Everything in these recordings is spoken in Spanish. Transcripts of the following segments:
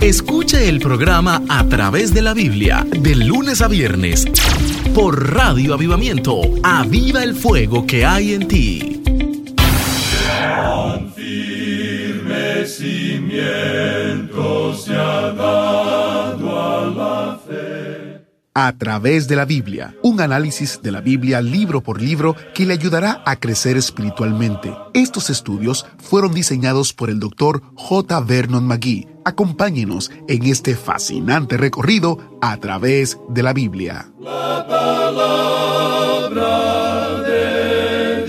Escuche el programa A Través de la Biblia, de lunes a viernes, por Radio Avivamiento. Aviva el fuego que hay en ti. Tan firme cimiento se ha dado a la fe. A Través de la Biblia, un análisis de la Biblia libro por libro que le ayudará a crecer espiritualmente. Estos estudios fueron diseñados por el Dr. J. Vernon McGee. Acompáñenos en este fascinante recorrido a través de la Biblia. La palabra de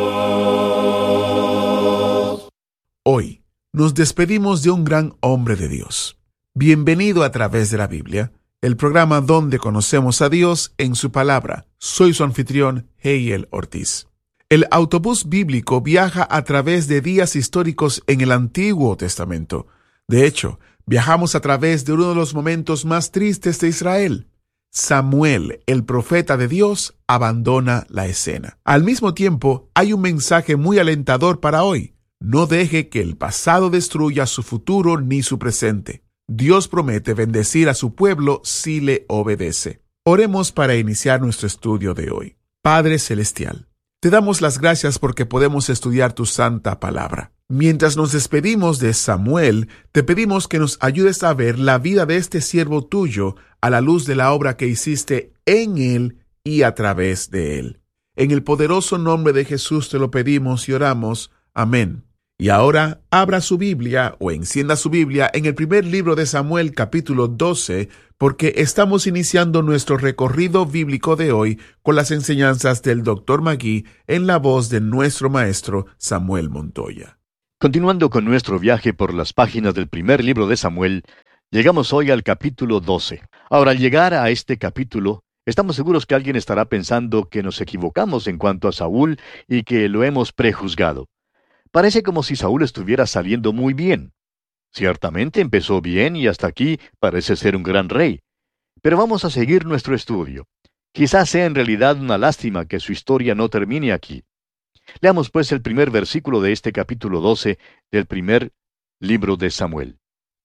Dios. Hoy nos despedimos de un gran hombre de Dios. Bienvenido a Través de la Biblia, el programa donde conocemos a Dios en su palabra. Soy su anfitrión, Heiel Ortiz. El autobús bíblico viaja a través de días históricos en el Antiguo Testamento. De hecho, viajamos a través de uno de los momentos más tristes de Israel. Samuel, el profeta de Dios, abandona la escena. Al mismo tiempo, hay un mensaje muy alentador para hoy. No deje que el pasado destruya su futuro ni su presente. Dios promete bendecir a su pueblo si le obedece. Oremos para iniciar nuestro estudio de hoy. Padre Celestial, te damos las gracias porque podemos estudiar tu santa palabra. Mientras nos despedimos de Samuel, te pedimos que nos ayudes a ver la vida de este siervo tuyo a la luz de la obra que hiciste en él y a través de él. En el poderoso nombre de Jesús te lo pedimos y oramos. Amén. Y ahora abra su Biblia o encienda su Biblia en el primer libro de Samuel, capítulo 12, porque estamos iniciando nuestro recorrido bíblico de hoy con las enseñanzas del Dr. McGee en la voz de nuestro maestro Samuel Montoya. Continuando con nuestro viaje por las páginas del primer libro de Samuel, llegamos hoy al capítulo 12. Ahora, al llegar a este capítulo, estamos seguros que alguien estará pensando que nos equivocamos en cuanto a Saúl y que lo hemos prejuzgado. Parece como si Saúl estuviera saliendo muy bien. Ciertamente empezó bien y hasta aquí parece ser un gran rey. Pero vamos a seguir nuestro estudio. Quizás sea en realidad una lástima que su historia no termine aquí. Leamos pues el primer versículo de este capítulo 12 del primer libro de Samuel.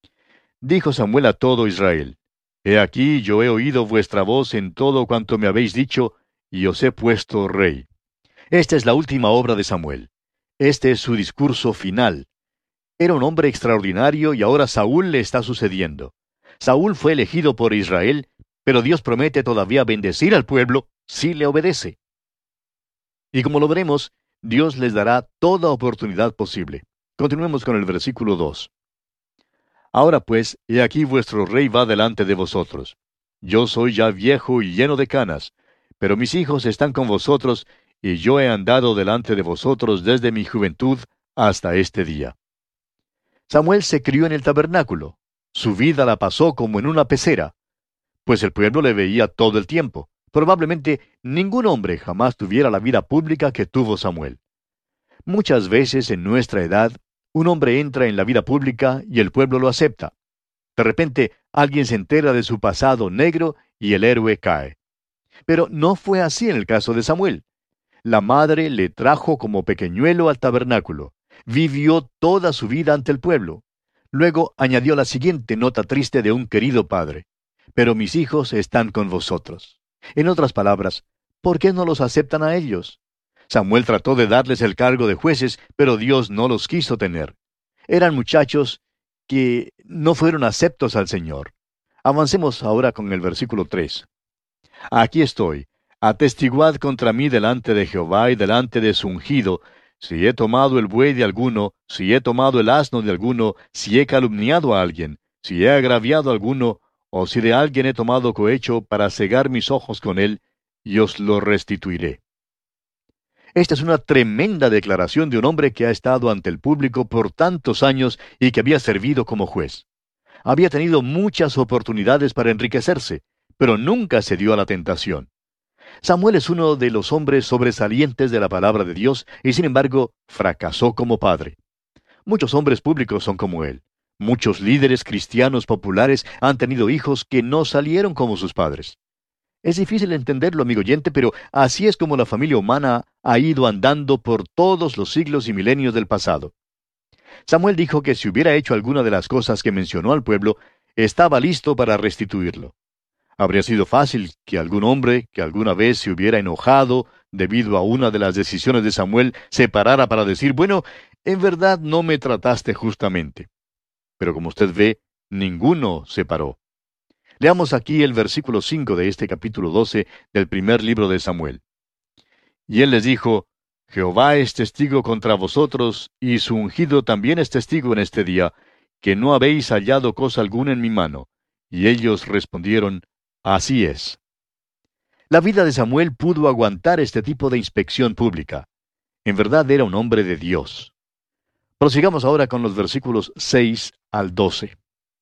Dijo Samuel a todo Israel: He aquí yo he oído vuestra voz en todo cuanto me habéis dicho, y os he puesto rey. Esta es la última obra de Samuel. Este es su discurso final. Era un hombre extraordinario y ahora Saúl le está sucediendo. Saúl fue elegido por Israel, pero Dios promete todavía bendecir al pueblo si le obedece. Y como lo veremos, Dios les dará toda oportunidad posible. Continuemos con el versículo 2. Ahora pues, he aquí vuestro rey va delante de vosotros. Yo soy ya viejo y lleno de canas, pero mis hijos están con vosotros, y yo he andado delante de vosotros desde mi juventud hasta este día. Samuel se crió en el tabernáculo. Su vida la pasó como en una pecera, pues el pueblo le veía todo el tiempo. Probablemente ningún hombre jamás tuviera la vida pública que tuvo Samuel. Muchas veces en nuestra edad, un hombre entra en la vida pública y el pueblo lo acepta. De repente, alguien se entera de su pasado negro y el héroe cae. Pero no fue así en el caso de Samuel. La madre le trajo como pequeñuelo al tabernáculo. Vivió toda su vida ante el pueblo. Luego añadió la siguiente nota triste de un querido padre: Pero mis hijos están con vosotros. En otras palabras, ¿por qué no los aceptan a ellos? Samuel trató de darles el cargo de jueces, pero Dios no los quiso tener. Eran muchachos que no fueron aceptos al Señor. Avancemos ahora con el versículo 3. Aquí estoy. Atestiguad contra mí delante de Jehová y delante de su ungido, si he tomado el buey de alguno, si he tomado el asno de alguno, si he calumniado a alguien, si he agraviado a alguno, o si de alguien he tomado cohecho para cegar mis ojos con él, y os lo restituiré. Esta es una tremenda declaración de un hombre que ha estado ante el público por tantos años y que había servido como juez. Había tenido muchas oportunidades para enriquecerse, pero nunca se dio a la tentación. Samuel es uno de los hombres sobresalientes de la palabra de Dios y sin embargo fracasó como padre. Muchos hombres públicos son como él. Muchos líderes cristianos populares han tenido hijos que no salieron como sus padres. Es difícil entenderlo, amigo oyente, pero así es como la familia humana ha ido andando por todos los siglos y milenios del pasado. Samuel dijo que si hubiera hecho alguna de las cosas que mencionó al pueblo, estaba listo para restituirlo. Habría sido fácil que algún hombre que alguna vez se hubiera enojado debido a una de las decisiones de Samuel se parara para decir, bueno, en verdad no me trataste justamente. Pero como usted ve, ninguno se paró. Leamos aquí el versículo 5 de este capítulo 12 del primer libro de Samuel. Y él les dijo, Jehová es testigo contra vosotros, y su ungido también es testigo en este día, que no habéis hallado cosa alguna en mi mano. Y ellos respondieron, así es. La vida de Samuel pudo aguantar este tipo de inspección pública. En verdad era un hombre de Dios. Prosigamos ahora con los versículos 6 al 12.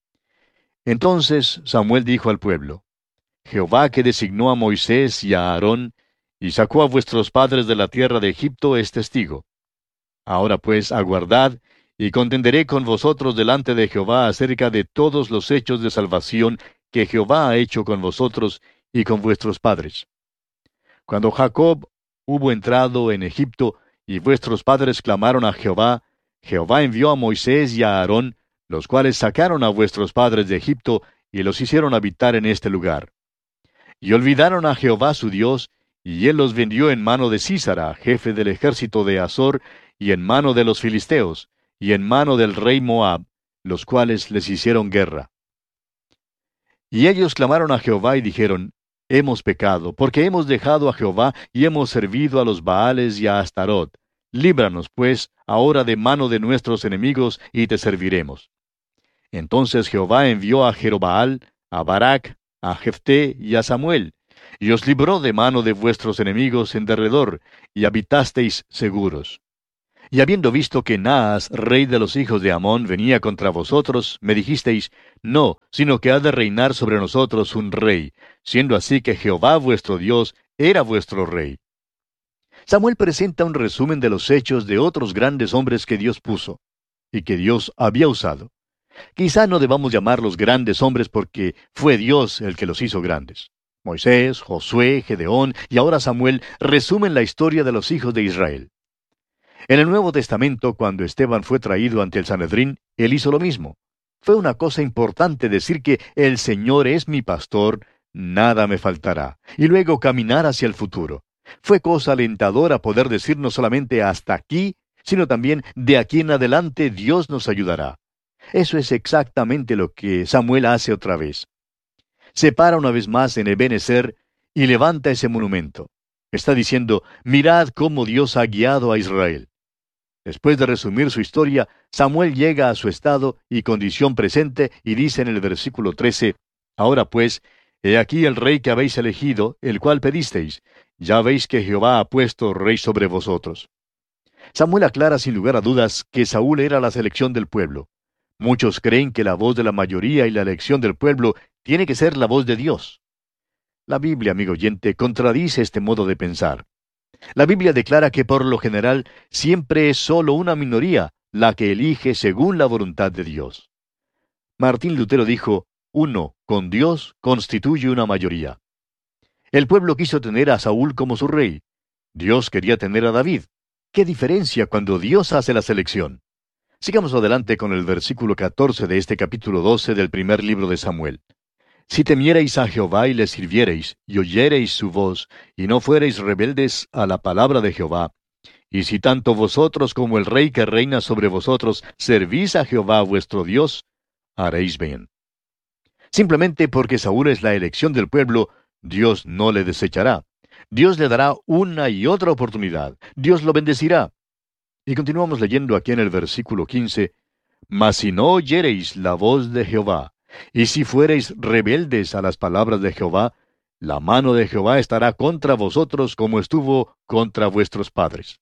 Entonces Samuel dijo al pueblo, Jehová que designó a Moisés y a Aarón, y sacó a vuestros padres de la tierra de Egipto, es testigo. Ahora pues aguardad, y contenderé con vosotros delante de Jehová acerca de todos los hechos de salvación que Jehová ha hecho con vosotros y con vuestros padres. Cuando Jacob hubo entrado en Egipto, y vuestros padres clamaron a Jehová, Jehová envió a Moisés y a Aarón, los cuales sacaron a vuestros padres de Egipto, y los hicieron habitar en este lugar. Y olvidaron a Jehová su Dios, y él los vendió en mano de Sísara, jefe del ejército de Azor, y en mano de los filisteos, y en mano del rey Moab, los cuales les hicieron guerra. Y ellos clamaron a Jehová y dijeron, hemos pecado, porque hemos dejado a Jehová y hemos servido a los Baales y a Astarot. Líbranos, pues, ahora de mano de nuestros enemigos, y te serviremos. Entonces Jehová envió a Jerobaal, a Barak, a Jefté y a Samuel, y os libró de mano de vuestros enemigos en derredor, y habitasteis seguros. Y habiendo visto que Naas, rey de los hijos de Amón, venía contra vosotros, me dijisteis, no, sino que ha de reinar sobre nosotros un rey, siendo así que Jehová vuestro Dios era vuestro rey. Samuel presenta un resumen de los hechos de otros grandes hombres que Dios puso, y que Dios había usado. Quizá no debamos llamarlos grandes hombres porque fue Dios el que los hizo grandes. Moisés, Josué, Gedeón y ahora Samuel resumen la historia de los hijos de Israel. En el Nuevo Testamento, cuando Esteban fue traído ante el Sanedrín, él hizo lo mismo. Fue una cosa importante decir que el Señor es mi pastor, nada me faltará, y luego caminar hacia el futuro. Fue cosa alentadora poder decir no solamente hasta aquí, sino también de aquí en adelante Dios nos ayudará. Eso es exactamente lo que Samuel hace otra vez. Se para una vez más en Ebenezer y levanta ese monumento. Está diciendo, mirad cómo Dios ha guiado a Israel. Después de resumir su historia, Samuel llega a su estado y condición presente y dice en el versículo 13, ahora pues, he aquí el rey que habéis elegido, el cual pedisteis. Ya veis que Jehová ha puesto rey sobre vosotros. Samuel aclara sin lugar a dudas que Saúl era la selección del pueblo. Muchos creen que la voz de la mayoría y la elección del pueblo tiene que ser la voz de Dios. La Biblia, amigo oyente, contradice este modo de pensar. La Biblia declara que por lo general siempre es solo una minoría la que elige según la voluntad de Dios. Martín Lutero dijo, uno, con Dios, constituye una mayoría. El pueblo quiso tener a Saúl como su rey. Dios quería tener a David. ¿Qué diferencia cuando Dios hace la selección? Sigamos adelante con el versículo 14 de este capítulo 12 del primer libro de Samuel. Si temiereis a Jehová y le sirviereis, y oyereis su voz, y no fuereis rebeldes a la palabra de Jehová, y si tanto vosotros como el rey que reina sobre vosotros servís a Jehová vuestro Dios, haréis bien. Simplemente porque Saúl es la elección del pueblo, Dios no le desechará. Dios le dará una y otra oportunidad. Dios lo bendecirá. Y continuamos leyendo aquí en el versículo 15, mas si no oyereis la voz de Jehová, y si fuereis rebeldes a las palabras de Jehová, la mano de Jehová estará contra vosotros como estuvo contra vuestros padres.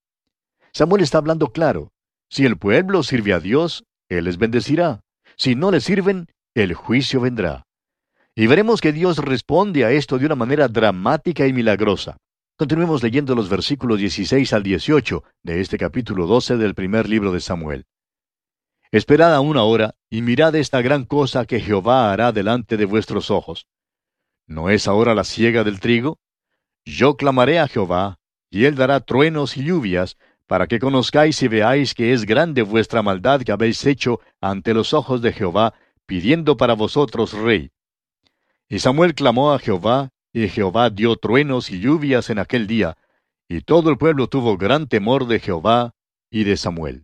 Samuel está hablando claro. Si el pueblo sirve a Dios, Él les bendecirá. Si no le sirven, el juicio vendrá. Y veremos que Dios responde a esto de una manera dramática y milagrosa. Continuemos leyendo los versículos 16 al 18 de este capítulo 12 del primer libro de Samuel. Esperad aún ahora, y mirad esta gran cosa que Jehová hará delante de vuestros ojos. ¿No es ahora la siega del trigo? Yo clamaré a Jehová, y él dará truenos y lluvias, para que conozcáis y veáis que es grande vuestra maldad que habéis hecho ante los ojos de Jehová, pidiendo para vosotros rey. Y Samuel clamó a Jehová, y Jehová dio truenos y lluvias en aquel día, y todo el pueblo tuvo gran temor de Jehová y de Samuel.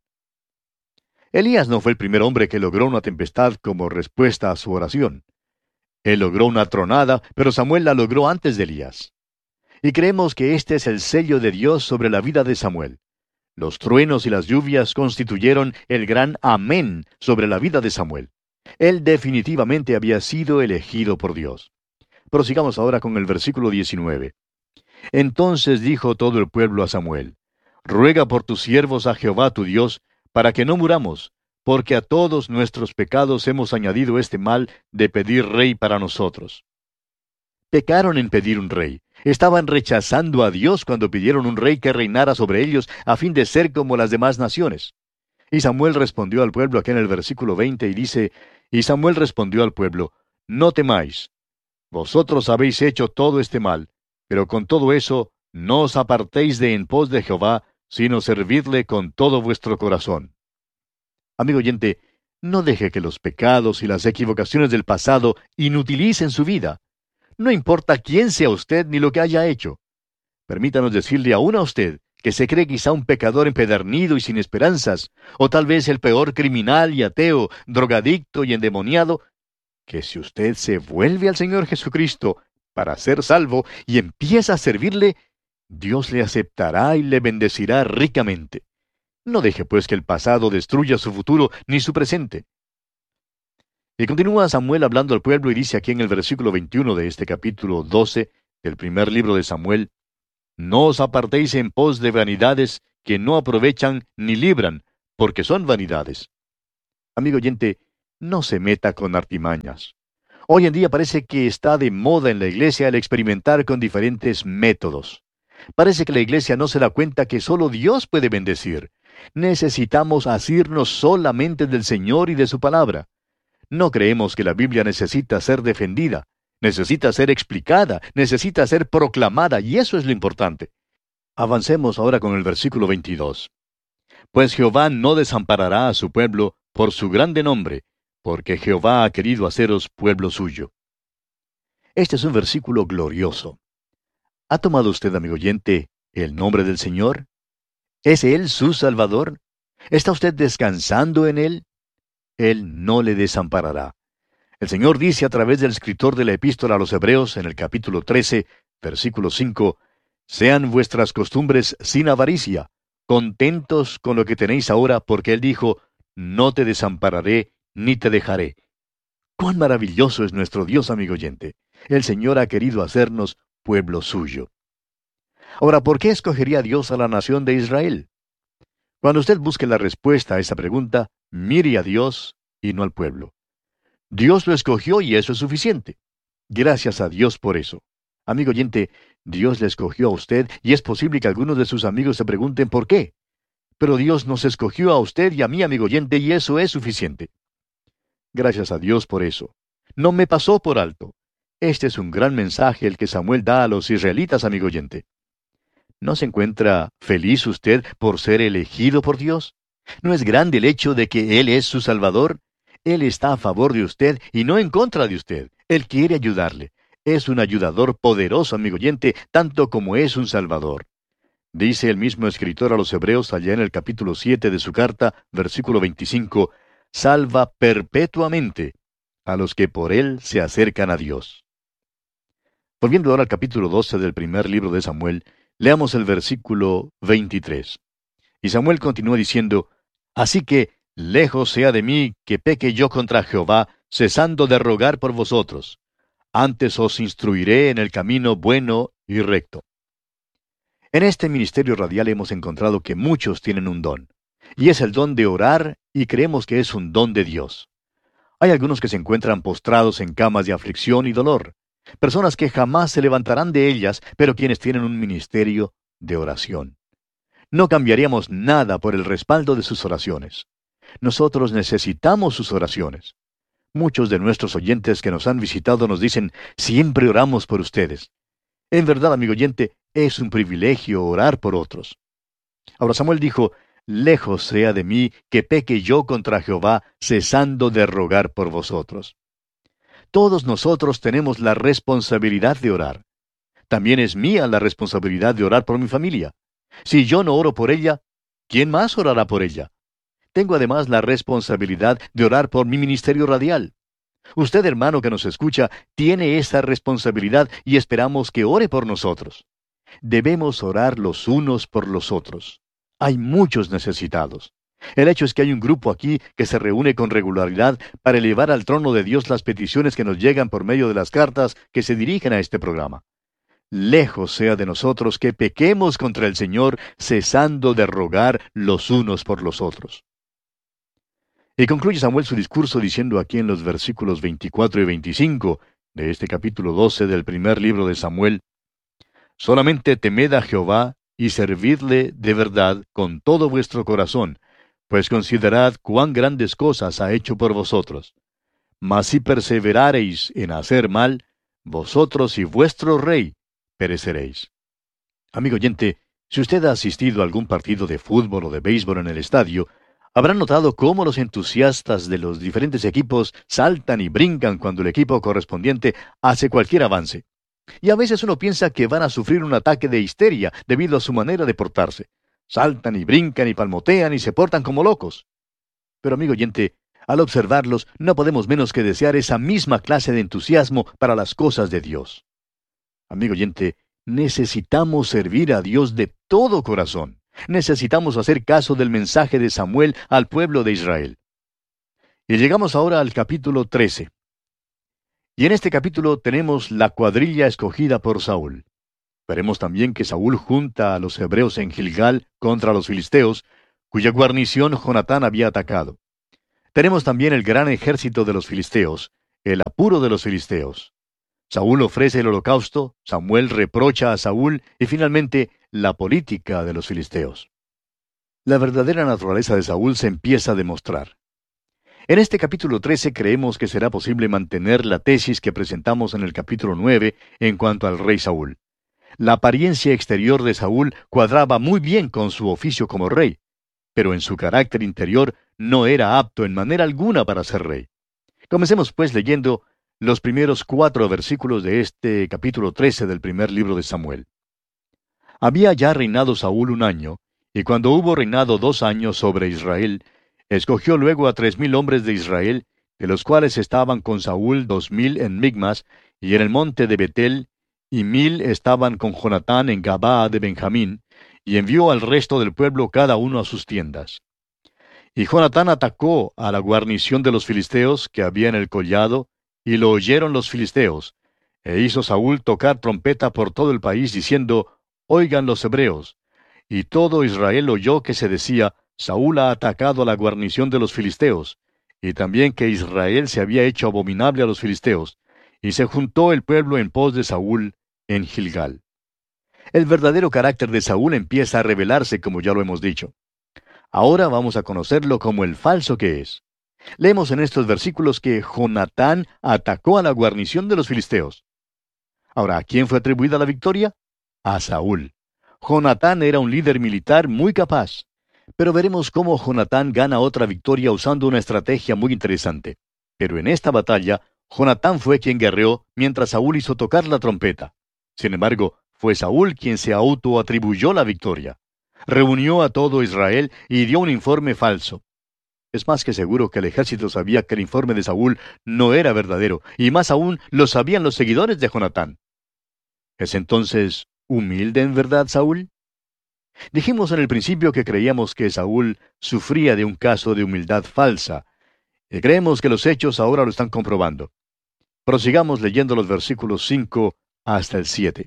Elías no fue el primer hombre que logró una tempestad como respuesta a su oración. Él logró una tronada, pero Samuel la logró antes de Elías. Y creemos que este es el sello de Dios sobre la vida de Samuel. Los truenos y las lluvias constituyeron el gran amén sobre la vida de Samuel. Él definitivamente había sido elegido por Dios. Prosigamos ahora con el versículo 19. Entonces dijo todo el pueblo a Samuel: Ruega por tus siervos a Jehová tu Dios, para que no muramos, porque a todos nuestros pecados hemos añadido este mal de pedir rey para nosotros. Pecaron en pedir un rey. Estaban rechazando a Dios cuando pidieron un rey que reinara sobre ellos a fin de ser como las demás naciones. Y Samuel respondió al pueblo aquí en el versículo 20 y dice: Y Samuel respondió al pueblo: No temáis. Vosotros habéis hecho todo este mal, pero con todo eso no os apartéis de en pos de Jehová, sino servidle con todo vuestro corazón. Amigo oyente, no deje que los pecados y las equivocaciones del pasado inutilicen su vida. No importa quién sea usted ni lo que haya hecho. Permítanos decirle aún a usted, que se cree quizá un pecador empedernido y sin esperanzas, o tal vez el peor criminal y ateo, drogadicto y endemoniado, que si usted se vuelve al Señor Jesucristo para ser salvo y empieza a servirle, Dios le aceptará y le bendecirá ricamente. No deje pues que el pasado destruya su futuro ni su presente. Y continúa Samuel hablando al pueblo y dice aquí en el versículo 21 de este capítulo 12 del primer libro de Samuel: No os apartéis en pos de vanidades que no aprovechan ni libran, porque son vanidades. Amigo oyente, no se meta con artimañas. Hoy en día parece que está de moda en la iglesia el experimentar con diferentes métodos. Parece que la iglesia no se da cuenta que solo Dios puede bendecir. Necesitamos asirnos solamente del Señor y de su palabra. No creemos que la Biblia necesita ser defendida, necesita ser explicada, necesita ser proclamada, y eso es lo importante. Avancemos ahora con el versículo 22. Pues Jehová no desamparará a su pueblo por su grande nombre, porque Jehová ha querido haceros pueblo suyo. Este es un versículo glorioso. ¿Ha tomado usted, amigo oyente, el nombre del Señor? ¿Es Él su Salvador? ¿Está usted descansando en Él? Él no le desamparará. El Señor dice a través del escritor de la epístola a los Hebreos en el capítulo 13, versículo 5, Sean vuestras costumbres sin avaricia, contentos con lo que tenéis ahora, porque Él dijo, No te desampararé, ni te dejaré. ¡Cuán maravilloso es nuestro Dios, amigo oyente! El Señor ha querido hacernos pueblo suyo. Ahora, ¿por qué escogería Dios a la nación de Israel? Cuando usted busque la respuesta a esa pregunta, mire a Dios y no al pueblo. Dios lo escogió y eso es suficiente. Gracias a Dios por eso. Amigo oyente, Dios le escogió a usted y es posible que algunos de sus amigos se pregunten por qué. Pero Dios nos escogió a usted y a mí, amigo oyente, y eso es suficiente. Gracias a Dios por eso. No me pasó por alto. Este es un gran mensaje el que Samuel da a los israelitas, amigo oyente. ¿No se encuentra feliz usted por ser elegido por Dios? ¿No es grande el hecho de que Él es su Salvador? Él está a favor de usted y no en contra de usted. Él quiere ayudarle. Es un ayudador poderoso, amigo oyente, tanto como es un Salvador. Dice el mismo escritor a los Hebreos allá en el capítulo 7 de su carta, versículo 25, salva perpetuamente a los que por Él se acercan a Dios. Volviendo ahora al capítulo 12 del primer libro de Samuel, leamos el versículo 23. Y Samuel continúa diciendo, Así que, lejos sea de mí que peque yo contra Jehová, cesando de rogar por vosotros. Antes os instruiré en el camino bueno y recto. En este ministerio radial hemos encontrado que muchos tienen un don, y es el don de orar, y creemos que es un don de Dios. Hay algunos que se encuentran postrados en camas de aflicción y dolor, personas que jamás se levantarán de ellas, pero quienes tienen un ministerio de oración. No cambiaríamos nada por el respaldo de sus oraciones. Nosotros necesitamos sus oraciones. Muchos de nuestros oyentes que nos han visitado nos dicen, siempre oramos por ustedes. En verdad, amigo oyente, es un privilegio orar por otros. Ahora Samuel dijo, lejos sea de mí que peque yo contra Jehová, cesando de rogar por vosotros. Todos nosotros tenemos la responsabilidad de orar. También es mía la responsabilidad de orar por mi familia. Si yo no oro por ella, ¿quién más orará por ella? Tengo además la responsabilidad de orar por mi ministerio radial. Usted, hermano que nos escucha, tiene esa responsabilidad y esperamos que ore por nosotros. Debemos orar los unos por los otros. Hay muchos necesitados. El hecho es que hay un grupo aquí que se reúne con regularidad para elevar al trono de Dios las peticiones que nos llegan por medio de las cartas que se dirigen a este programa. Lejos sea de nosotros que pequemos contra el Señor, cesando de rogar los unos por los otros. Y concluye Samuel su discurso diciendo aquí en los versículos 24 y 25 de este capítulo 12 del primer libro de Samuel: Solamente temed a Jehová y servidle de verdad con todo vuestro corazón, pues considerad cuán grandes cosas ha hecho por vosotros. Mas si perseverareis en hacer mal, vosotros y vuestro rey pereceréis. Amigo oyente, si usted ha asistido a algún partido de fútbol o de béisbol en el estadio, habrá notado cómo los entusiastas de los diferentes equipos saltan y brincan cuando el equipo correspondiente hace cualquier avance. Y a veces uno piensa que van a sufrir un ataque de histeria debido a su manera de portarse. Saltan y brincan y palmotean y se portan como locos. Pero amigo oyente, al observarlos no podemos menos que desear esa misma clase de entusiasmo para las cosas de Dios. Amigo oyente, necesitamos servir a Dios de todo corazón. Necesitamos hacer caso del mensaje de Samuel al pueblo de Israel. Y llegamos ahora al capítulo 13. Y en este capítulo tenemos la cuadrilla escogida por Saúl. Veremos también que Saúl junta a los hebreos en Gilgal contra los filisteos, cuya guarnición Jonatán había atacado. Tenemos también el gran ejército de los filisteos, el apuro de los filisteos. Saúl ofrece el holocausto, Samuel reprocha a Saúl y finalmente la política de los filisteos. La verdadera naturaleza de Saúl se empieza a demostrar. En este capítulo 13 creemos que será posible mantener la tesis que presentamos en el capítulo 9 en cuanto al rey Saúl. La apariencia exterior de Saúl cuadraba muy bien con su oficio como rey, pero en su carácter interior no era apto en manera alguna para ser rey. Comencemos pues leyendo los primeros 4 versículos de este capítulo 13 del primer libro de Samuel. Había ya reinado Saúl 1 año, y cuando hubo reinado 2 años sobre Israel, escogió luego a 3,000 hombres de Israel, de los cuales estaban con Saúl 2,000 en Migmas y en el monte de Betel, y 1,000 estaban con Jonatán en Gabaa de Benjamín, y envió al resto del pueblo cada uno a sus tiendas. Y Jonatán atacó a la guarnición de los filisteos que había en el collado, y lo oyeron los filisteos, e hizo Saúl tocar trompeta por todo el país, diciendo: Oigan los hebreos. Y todo Israel oyó que se decía: Saúl ha atacado a la guarnición de los filisteos, y también que Israel se había hecho abominable a los filisteos, y se juntó el pueblo en pos de Saúl en Gilgal. El verdadero carácter de Saúl empieza a revelarse, como ya lo hemos dicho. Ahora vamos a conocerlo como el falso que es. Leemos en estos versículos que Jonatán atacó a la guarnición de los filisteos. Ahora, ¿a quién fue atribuida la victoria? A Saúl. Jonatán era un líder militar muy capaz. Pero veremos cómo Jonatán gana otra victoria usando una estrategia muy interesante. Pero en esta batalla, Jonatán fue quien guerreó, mientras Saúl hizo tocar la trompeta. Sin embargo, fue Saúl quien se autoatribuyó la victoria. Reunió a todo Israel y dio un informe falso. Es más que seguro que el ejército sabía que el informe de Saúl no era verdadero, y más aún lo sabían los seguidores de Jonatán. ¿Es entonces humilde en verdad Saúl? Dijimos en el principio que creíamos que Saúl sufría de un caso de humildad falsa, y creemos que los hechos ahora lo están comprobando. Prosigamos leyendo los versículos 5 hasta el 7.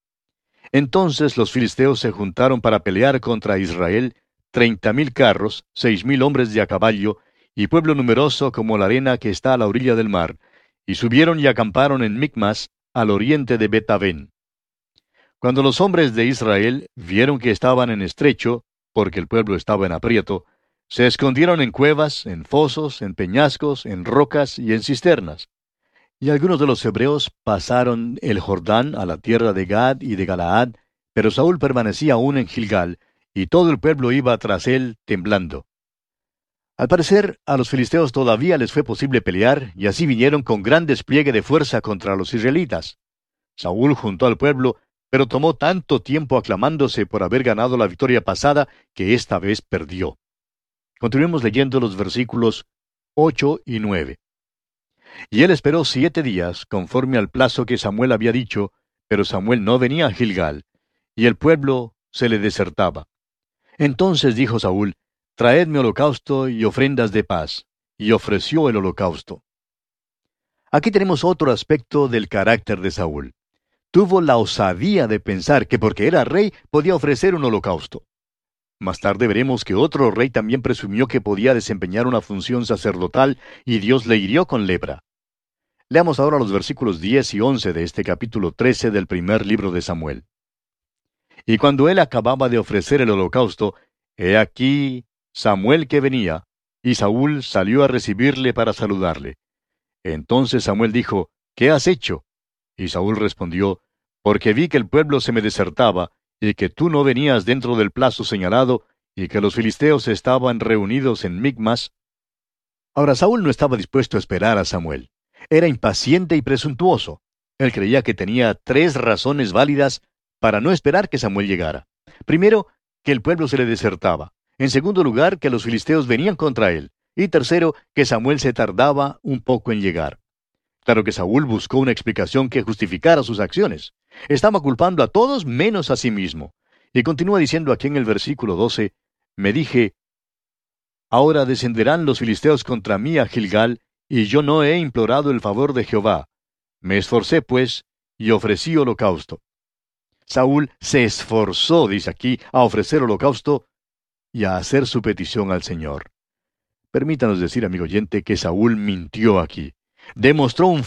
Entonces los filisteos se juntaron para pelear contra Israel, 30,000 carros, 6,000 hombres de a caballo, y pueblo numeroso como la arena que está a la orilla del mar, y subieron y acamparon en Micmas, al oriente de Bet-Aven. Cuando los hombres de Israel vieron que estaban en estrecho, porque el pueblo estaba en aprieto, se escondieron en cuevas, en fosos, en peñascos, en rocas y en cisternas. Y algunos de los hebreos pasaron el Jordán a la tierra de Gad y de Galaad, pero Saúl permanecía aún en Gilgal, y todo el pueblo iba tras él temblando. Al parecer, a los filisteos todavía les fue posible pelear, y así vinieron con gran despliegue de fuerza contra los israelitas. Saúl juntó al pueblo, pero tomó tanto tiempo aclamándose por haber ganado la victoria pasada, que esta vez perdió. Continuemos leyendo los versículos 8 y 9. Y él esperó 7 días, conforme al plazo que Samuel había dicho, pero Samuel no venía a Gilgal, y el pueblo se le desertaba. Entonces dijo Saúl: Traedme holocausto y ofrendas de paz. Y ofreció el holocausto. Aquí tenemos otro aspecto del carácter de Saúl. Tuvo la osadía de pensar que porque era rey podía ofrecer un holocausto. Más tarde veremos que otro rey también presumió que podía desempeñar una función sacerdotal y Dios le hirió con lepra. Leamos ahora los versículos 10 y 11 de este capítulo 13 del primer libro de Samuel. Y cuando él acababa de ofrecer el holocausto, he aquí Samuel que venía, y Saúl salió a recibirle para saludarle. Entonces Samuel dijo: ¿Qué has hecho? Y Saúl respondió: Porque vi que el pueblo se me desertaba, y que tú no venías dentro del plazo señalado, y que los filisteos estaban reunidos en Micmas. Ahora Saúl no estaba dispuesto a esperar a Samuel. Era impaciente y presuntuoso. Él creía que tenía 3 razones válidas para no esperar que Samuel llegara. Primero, que el pueblo se le desertaba. En segundo lugar, que los filisteos venían contra él. Y tercero, que Samuel se tardaba un poco en llegar. Claro que Saúl buscó una explicación que justificara sus acciones. Estaba culpando a todos menos a sí mismo. Y continúa diciendo aquí en el versículo 12, me dije: Ahora descenderán los filisteos contra mí a Gilgal, y yo no he implorado el favor de Jehová. Me esforcé, pues, y ofrecí holocausto. Saúl se esforzó, dice aquí, a ofrecer holocausto y a hacer su petición al Señor. Permítanos decir, amigo oyente, que Saúl mintió aquí. Demostró un